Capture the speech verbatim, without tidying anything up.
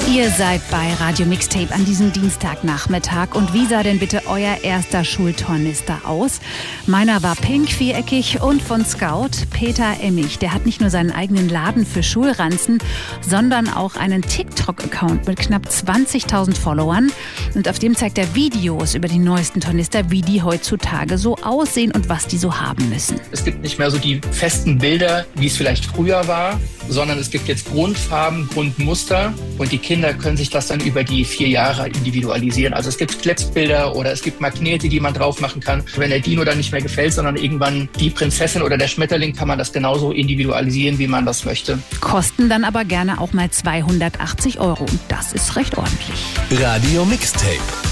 Ihr seid bei Radio Mixtape an diesem Dienstagnachmittag. Und wie sah denn bitte euer erster Schultornister aus? Meiner war pink, viereckig und von Scout. Peter Emmich, der hat nicht nur seinen eigenen Laden für Schulranzen, sondern auch einen TikTok-Account mit knapp zwanzigtausend Followern. Und auf dem zeigt er Videos über die neuesten Tornister, wie die heutzutage so aussehen und was die so haben müssen. Es gibt nicht mehr so die festen Bilder, wie es vielleicht früher war, sondern es gibt jetzt Grundfarben, Grundmuster und die Kinder können sich das dann über die vier Jahre individualisieren. Also es gibt Klettbilder oder es gibt Magnete, die man drauf machen kann. Wenn der Dino dann nicht mehr gefällt, sondern irgendwann die Prinzessin oder der Schmetterling, kann man das genauso individualisieren, wie man das möchte. Kosten dann aber gerne auch mal zweihundertachtzig Euro und das ist recht ordentlich. Radio Mixtape.